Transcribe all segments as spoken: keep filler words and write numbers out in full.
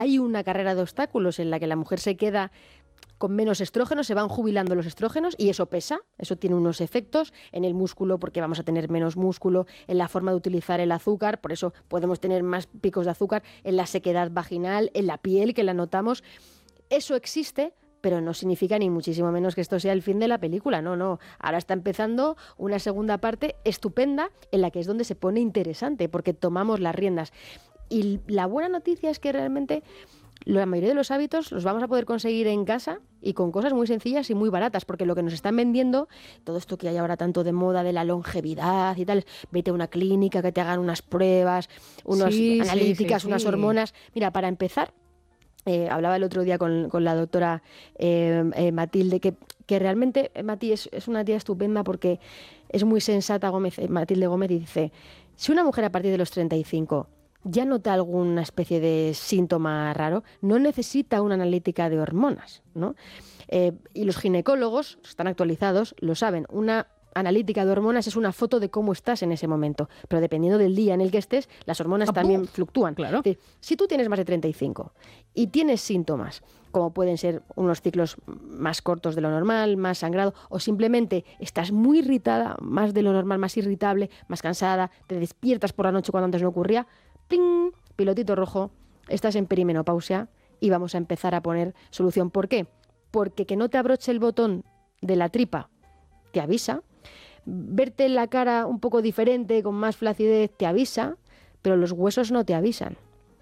hay una carrera de obstáculos en la que la mujer se queda con menos estrógenos, se van jubilando los estrógenos y eso pesa, eso tiene unos efectos en el músculo porque vamos a tener menos músculo, en la forma de utilizar el azúcar, por eso podemos tener más picos de azúcar, en la sequedad vaginal, en la piel que la notamos. Eso existe, pero no significa ni muchísimo menos que esto sea el fin de la película, no, no. Ahora está empezando una segunda parte estupenda en la que es donde se pone interesante porque tomamos las riendas. Y la buena noticia es que realmente la mayoría de los hábitos los vamos a poder conseguir en casa y con cosas muy sencillas y muy baratas, porque lo que nos están vendiendo, todo esto que hay ahora tanto de moda de la longevidad y tal, vete a una clínica que te hagan unas pruebas, unas sí, analíticas, sí, sí, unas sí. hormonas. Mira, para empezar, eh, hablaba el otro día con, con la doctora eh, eh, Matilde, que, que realmente eh, Mati es, es una tía estupenda porque es muy sensata, Gómez, eh, Matilde Gómez, y dice, si una mujer a partir de los treinta y cinco ya nota alguna especie de síntoma raro, no necesita una analítica de hormonas, ¿no? Eh, y los ginecólogos, están actualizados, lo saben, una analítica de hormonas es una foto de cómo estás en ese momento, pero dependiendo del día en el que estés, las hormonas Ah, también ¡puf! fluctúan. Claro. Es decir, si tú tienes más de treinta y cinco y tienes síntomas, como pueden ser unos ciclos más cortos de lo normal, más sangrado, o simplemente estás muy irritada, más de lo normal, más irritable, más cansada, te despiertas por la noche cuando antes no ocurría, ¡pling! Pilotito rojo, estás en perimenopausia y vamos a empezar a poner solución. ¿Por qué? Porque que no te abroche el botón de la tripa te avisa, verte en la cara un poco diferente, con más flacidez, te avisa, pero los huesos no te avisan.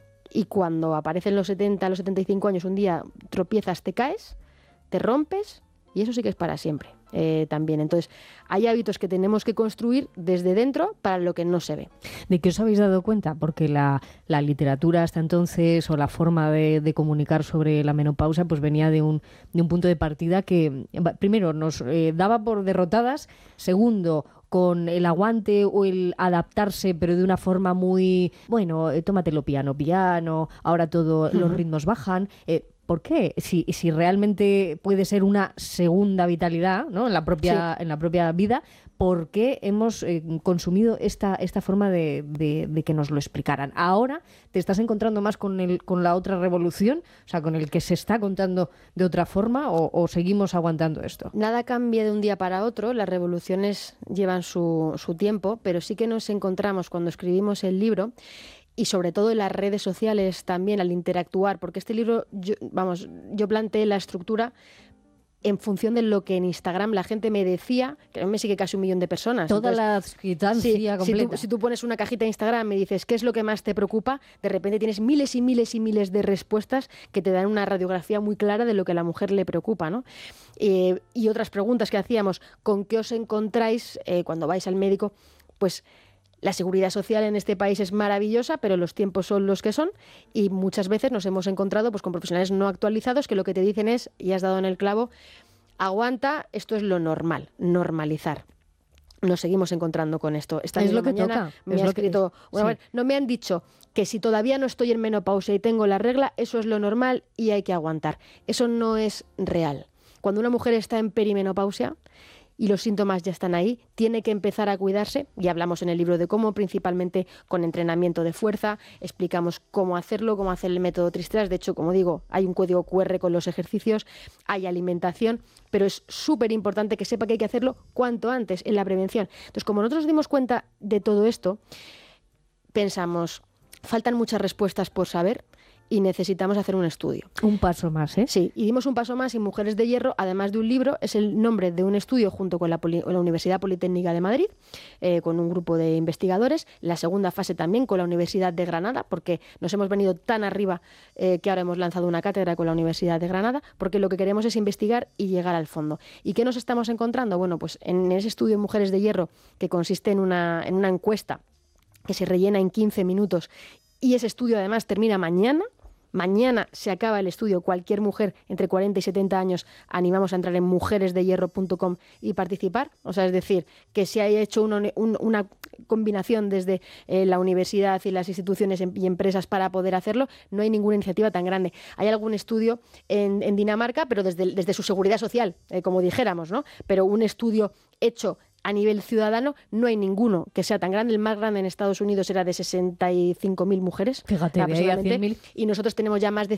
Y cuando aparecen los setenta, los setenta y cinco años, un día tropiezas, te caes, te rompes y eso sí que es para siempre. Eh, también. Entonces, hay hábitos que tenemos que construir desde dentro para lo que no se ve. ¿De qué os habéis dado cuenta? Porque la, la literatura hasta entonces o la forma de, de comunicar sobre la menopausia pues venía de un, de un punto de partida que, primero, nos eh, daba por derrotadas, segundo, con el aguante o el adaptarse, pero de una forma muy, bueno, eh, tómatelo piano, piano, ahora todos uh-huh. los ritmos bajan. Eh, ¿Por qué? Si, si realmente puede ser una segunda vitalidad, ¿no? en la propia, sí. en la propia vida, ¿por qué hemos eh, consumido esta, esta forma de, de, de que nos lo explicaran? Ahora te estás encontrando más con, el, con la otra revolución, o sea, con el que se está contando de otra forma, o, o seguimos aguantando esto. Nada cambia de un día para otro, las revoluciones llevan su, su tiempo, pero sí que nos encontramos cuando escribimos el libro, y sobre todo en las redes sociales también al interactuar, porque este libro, yo, vamos, yo planteé la estructura en función de lo que en Instagram la gente me decía, que a mí me sigue casi un millón de personas. Toda Entonces, la adquitancia sí, completa. Si tú, si tú pones una cajita de Instagram y me dices, ¿qué es lo que más te preocupa? De repente tienes miles y miles y miles de respuestas que te dan una radiografía muy clara de lo que a la mujer le preocupa, ¿no? Eh, y otras preguntas que hacíamos, ¿con qué os encontráis eh, cuando vais al médico? Pues la seguridad social en este país es maravillosa, pero los tiempos son los que son y muchas veces nos hemos encontrado pues, con profesionales no actualizados que lo que te dicen es, y has dado en el clavo, aguanta, esto es lo normal, normalizar. Nos seguimos encontrando con esto. Esta es lo que mañana toca. Me es ha lo escrito, que, bueno, sí. no me han dicho que si todavía no estoy en menopausia y tengo la regla, eso es lo normal y hay que aguantar. Eso no es real. Cuando una mujer está en perimenopausia y los síntomas ya están ahí, tiene que empezar a cuidarse, y hablamos en el libro de cómo, principalmente con entrenamiento de fuerza, explicamos cómo hacerlo, cómo hacer el método Tristras. De hecho, como digo, hay un código cu erre con los ejercicios, hay alimentación, pero es súper importante que sepa que hay que hacerlo cuanto antes, en la prevención. Entonces, como nosotros nos dimos cuenta de todo esto, pensamos, faltan muchas respuestas por saber, y necesitamos hacer un estudio. Un paso más, ¿eh? Sí, y dimos un paso más y Mujeres de Hierro, además de un libro, es el nombre de un estudio junto con la, Poli- la Universidad Politécnica de Madrid, eh, con un grupo de investigadores. La segunda fase también con la Universidad de Granada, porque nos hemos venido tan arriba eh, que ahora hemos lanzado una cátedra con la Universidad de Granada, porque lo que queremos es investigar y llegar al fondo. ¿Y qué nos estamos encontrando? Bueno, pues en ese estudio Mujeres de Hierro, que consiste en una, en una encuesta que se rellena en quince minutos, y ese estudio además termina mañana. Mañana se acaba el estudio. Cualquier mujer entre cuarenta y setenta años animamos a entrar en mujeres de hierro punto com y participar. O sea, es decir, que se haya hecho una, un, una combinación desde eh, la universidad y las instituciones y empresas para poder hacerlo. No hay ninguna iniciativa tan grande. Hay algún estudio en, en Dinamarca, pero desde, desde su seguridad social, eh, como dijéramos, ¿no? Pero un estudio hecho a nivel ciudadano no hay ninguno que sea tan grande. El más grande en Estados Unidos era de sesenta y cinco mil mujeres. Fíjate, de ahí a cien mil. Y nosotros tenemos ya más de